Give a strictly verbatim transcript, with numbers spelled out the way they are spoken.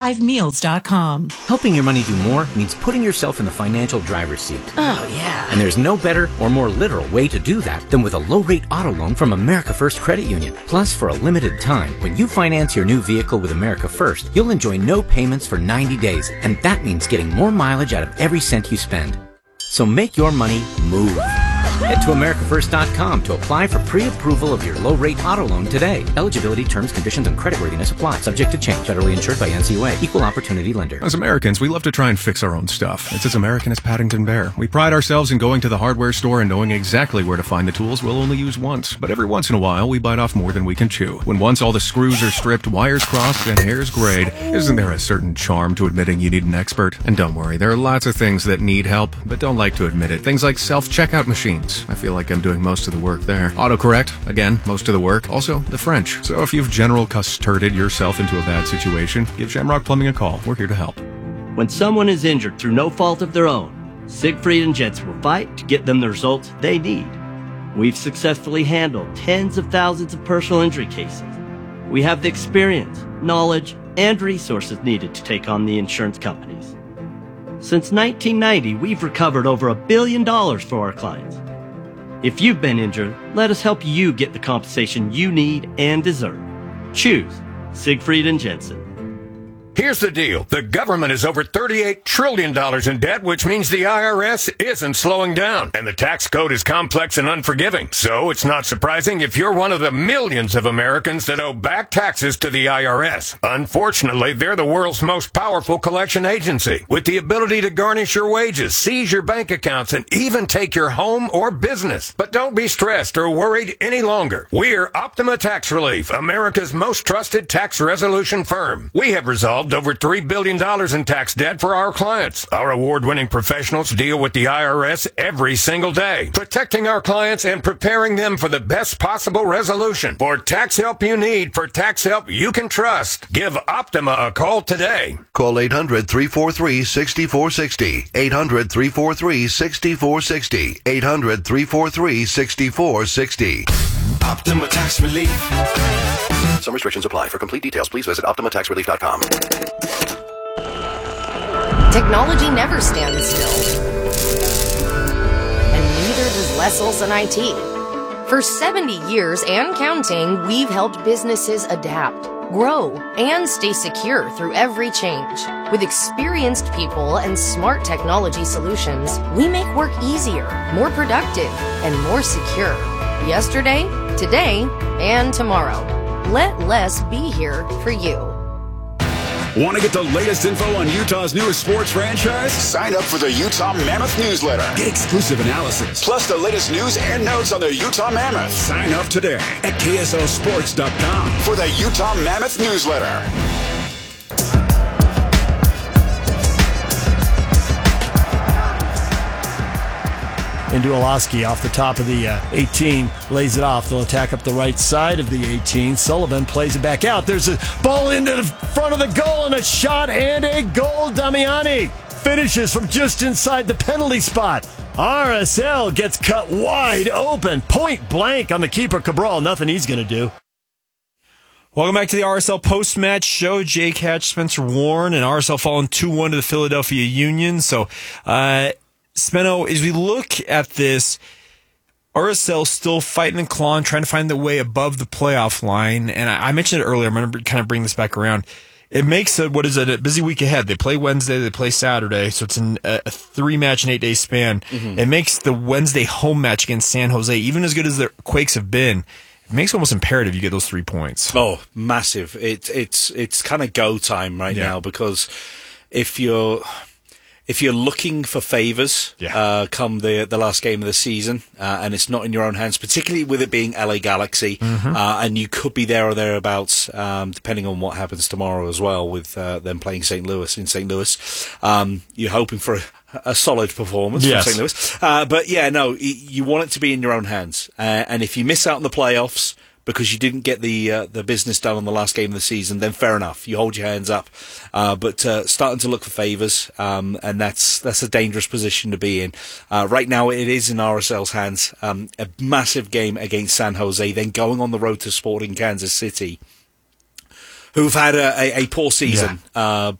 live meals dot com. Helping your money do more means putting yourself in the financial driver's seat. Oh, yeah. And there's no better or more literal way to do that than with a low-rate auto loan from America First Credit Union. Plus, for a limited time, when you finance your new vehicle with America First, you'll enjoy no payments for ninety days, and that means getting more mileage out of every cent you spend. So make your money move. Head to America First dot com to apply for pre-approval of your low-rate auto loan today. Eligibility, terms, conditions, and creditworthiness apply. Subject to change. Federally insured by N C U A. Equal opportunity lender. As Americans, we love to try and fix our own stuff. It's as American as Paddington Bear. We pride ourselves in going to the hardware store and knowing exactly where to find the tools we'll only use once. But every once in a while, we bite off more than we can chew. When once all the screws are stripped, wires crossed, and hairs grayed, isn't there a certain charm to admitting you need an expert? And don't worry, there are lots of things that need help, but don't like to admit it. Things like self-checkout machines. I feel like I'm doing most of the work there. Autocorrect, again, most of the work. Also, the French. So if you've general custarded yourself into a bad situation, give Shamrock Plumbing a call. We're here to help. When someone is injured through no fault of their own, Siegfried and Jensen will fight to get them the results they need. We've successfully handled tens of thousands of personal injury cases. We have the experience, knowledge, and resources needed to take on the insurance companies. Since nineteen ninety, we've recovered over a billion dollars for our clients. If you've been injured, let us help you get the compensation you need and deserve. Choose Siegfried and Jensen. Here's the deal. The government is over thirty-eight trillion dollars in debt, which means the I R S isn't slowing down. And the tax code is complex and unforgiving. So it's not surprising if you're one of the millions of Americans that owe back taxes to the I R S. Unfortunately, they're the world's most powerful collection agency, with the ability to garnish your wages, seize your bank accounts, and even take your home or business. But don't be stressed or worried any longer. We're Optima Tax Relief, America's most trusted tax resolution firm. We have resolved over three billion dollars in tax debt for our clients. Our award-winning professionals deal with the I R S every single day, protecting our clients and preparing them for the best possible resolution. For tax help you need, for tax help you can trust, give Optima a call today. Call eight hundred, three four three, six four six zero. eight hundred, three four three, six four six zero. eight hundred, three four three, six four six zero. Optima Tax Relief. Some restrictions apply. For complete details, please visit optima tax relief dot com. Technology never stands still. And neither does Les Olson I T. For seventy years and counting, we've helped businesses adapt, grow, and stay secure through every change. With experienced people and smart technology solutions, we make work easier, more productive, and more secure. Yesterday, today, and tomorrow. Let Les be here for you. Want to get the latest info on Utah's newest sports franchise? Sign up for the Utah Mammoth newsletter. Get exclusive analysis. Plus the latest news and notes on the Utah Mammoth. Sign up today at K S L sports dot com for the Utah Mammoth newsletter. Into Olaski off the top of the uh, eighteen, lays it off. They'll attack up the right side of the eighteen. Sullivan plays it back out. There's a ball into the front of the goal and a shot and a goal. Damiani finishes from just inside the penalty spot. R S L gets cut wide open, point blank on the keeper, Cabral. Nothing he's going to do. Welcome back to the R S L post-match show. Jake Hatch, Spencer Warren, and R S L falling two one to the Philadelphia Union. So, uh... Speno, as we look at this, R S L still fighting and clawing, trying to find their way above the playoff line. And I, I mentioned it earlier. I'm going to kind of bring this back around. It makes a, what is it, a busy week ahead. They play Wednesday, they play Saturday, so it's an, a, a three-match and eight-day span. Mm-hmm. It makes the Wednesday home match against San Jose, even as good as the Quakes have been, it makes it almost imperative you get those three points. Oh, massive. It, it's it's kind of go time right yeah. now, because if you're... If you're looking for favours yeah. uh, come the the last game of the season, uh, and it's not in your own hands, particularly with it being L A Galaxy, mm-hmm. uh, and you could be there or thereabouts, um, depending on what happens tomorrow as well, with uh, them playing Saint Louis in Saint Louis. Um, you're hoping for a, a solid performance yes. from Saint Louis. Uh, but yeah, no, you want it to be in your own hands. Uh, and if you miss out on the playoffs because you didn't get the uh, the business done on the last game of the season, then fair enough. You hold your hands up. Uh, but uh, starting to look for favours, um, and that's that's a dangerous position to be in. Uh, right now, it is in R S L's hands. Um, a massive game against San Jose, then going on the road to Sporting Kansas City, who've had a, a, a poor season, yeah. uh,